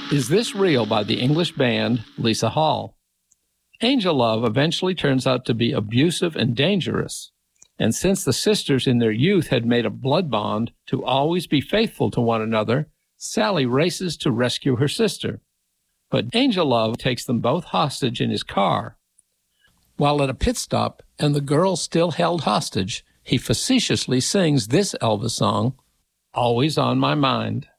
Is This Real by the English band Lisa Hall. Angel love eventually turns out to be abusive and dangerous, and since the sisters in their youth had made a blood bond to always be faithful to one another, Sally races to rescue her sister. But Angel love takes them both hostage in his car. While at a pit stop and the girl still held hostage, he facetiously sings this Elvis song, Always on My Mind.